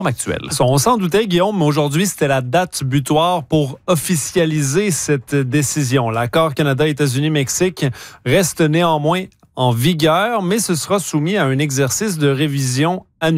actuelle. On s'en doutait, Guillaume, mais aujourd'hui, c'était la date butoir pour officialiser cette décision. L'accord Canada-États-Unis-Mexique reste néanmoins en vigueur, mais ce sera soumis à un exercice de révision annuel.